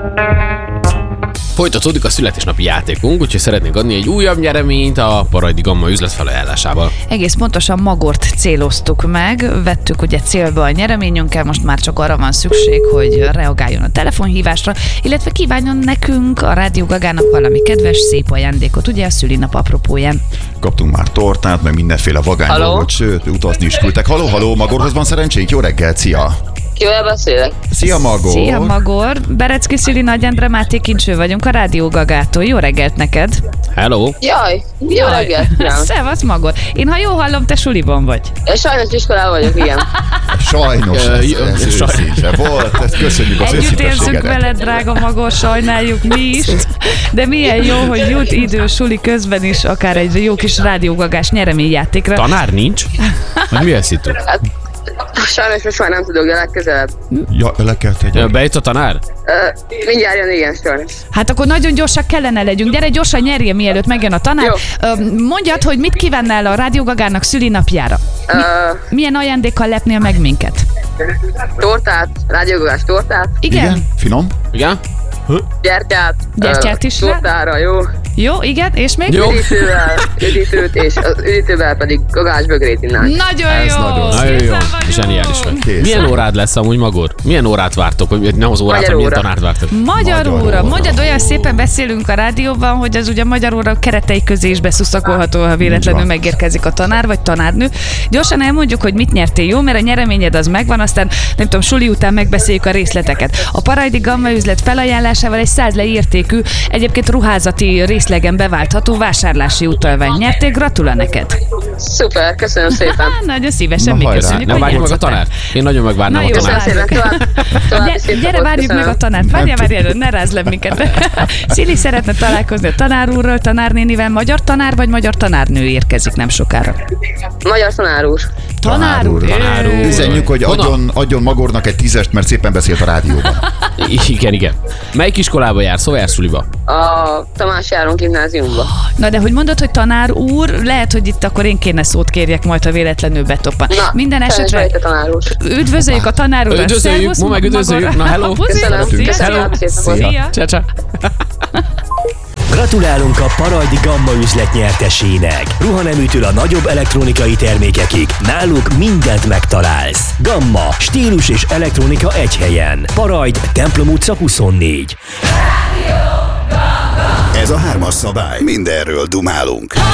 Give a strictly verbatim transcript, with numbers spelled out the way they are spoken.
Folytatódik a születésnapi játékunk, úgyhogy szeretnénk adni egy újabb nyereményt a Parajdi Gamma üzlet felajánlásával. Egész pontosan Magort céloztuk meg, vettük ugye célba a nyereményünkkel, most már csak arra van szükség, hogy reagáljon a telefonhívásra, illetve kívánjon nekünk, a Rádió Gagának valami kedves, szép ajándékot, ugye a szülinap apropóján. Kaptunk már tortát, meg mindenféle vagány dolgot, sőt, utazni is küldtek. Haló, haló, Magorhoz van szerencsénk? Jó reggelt, szia! Kivel beszélek? Szia, Magor! Szia, Magor! Berecki Szüli, Nagy Endre, Máté Kincső vagyunk a Rádió Gagától. Jó reggelt neked! Hello! Jaj, jó reggelt! Szevasz, Magor! Én, ha jól hallom, te suliban vagy. Én sajnos iskolában vagyok, igen. Sajnos, ez, ez őszinte volt, ezt köszönjük az Együtt érzünk őszintességedet. veled, drága Magor, sajnáljuk mi is, de milyen jó, hogy jut idő suli közben is, akár egy jó kis rádiógagás nyereményjátékra. Tanár nincs? Vagy mi ezt itt? Hát, sajnos most már nem tudok, de legközelebb. Ja, le kell tegyem. Bejött a tanár? Uh, mindjárt jön, igen, sajnos. Hát akkor nagyon gyorsak kellene legyünk. Gyere, gyorsan nyerje, mielőtt megjön a tanár. Jó. Ö, Mondjad, hogy mit kívánnál a Rádió Gagának szülinapjára? Mi, Uh, milyen ajándékkal lepnél meg minket? tortát, rádiógás tortát, Igen? Igen? Finom? Igen? gyertyát, Gyertyát is rá? tortára, jó? Jó, igen, és még? Jó. Üdítővel, üdítőt, és az üdítővel pedig gagás bögrét innánk. Nagyon Ez jó! nagyon Nagyon jó, Készen vagyunk. zseniális vagy. Kész. Milyen órád lesz amúgy, Magor? Milyen órát vártok? Hogy nem az órát, Magyar hanem milyen óra. tanárt vártok? Magyar Magyar óra. óra. Mondjad, olyan szépen beszélünk a rádióban, hogy az ugye magyar óra keretei közé is beszuszakolható, ha véletlenül van. megérkezik a tanár vagy tanárnő. Gyorsan elmondjuk, hogy mit nyertél, jó? Mert a nyereményed az megvan, aztán nem tudom, suli után megbeszéljük a részleteket. A Parajdi Gamma üzlet felajánlásával egy száz leértékű, egyébként ruházati részlegen beváltható vásárlási utalványt nyertél. Gratulál neked! Szuper, köszönöm szépen. Á, nagyon szívesen, Na, mi hajrá. köszönjük, Nem hogy várjuk meg a játszottál. tanárt? Én nagyon megvárnám Na a jó, Köszönöm tanárt. szépen, tovább, további Gyere, szép gyere napot, várjuk meg a köszönöm. tanárt. Várjál, várjál, ne rázd le minket. Szili szeretne találkozni a tanár úrral, tanárnénivel. Magyar tanár vagy magyar tanárnő érkezik nem sokára? Magyar tanár úr. Tanár úr. Tanár úr. Üzenjük, hogy Honnan? adjon, adjon Magornak egy tízest, mert szépen beszélt a rádióban. Igen, igen. Melyik iskolába jársz? Hol jársz suliba? A Tamás Járon gimnáziumba. Na de hogy mondod, hogy tanár úr, lehet, hogy itt akkor én kéne szót kérjek majd, ha véletlenül betoppan. Na, Minden esetre sajnos vagy te tanár úr. üdvözöljük a tanár urat. Üdvözöljük, Szervusz, ma meg üdvözöljük. Magor. Na, hello. Puzi. Köszönöm. Szia. Köszönöm. Szép napot. Szia. Csá, csá. Gratulálunk a Parajdi Gamma üzlet nyertesének. Ruhaneműtől a nagyobb elektronikai termékekig náluk mindent megtalálsz. Gamma, stílus és elektronika egy helyen. Parajd, Templom utca huszonnégy. Ez a hármas szabály. Mindenről dumálunk.